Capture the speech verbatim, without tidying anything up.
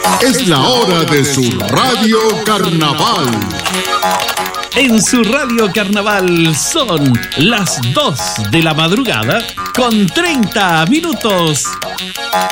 Es la hora de su Radio Carnaval. En su Radio Carnaval son las dos de la madrugada con treinta minutos.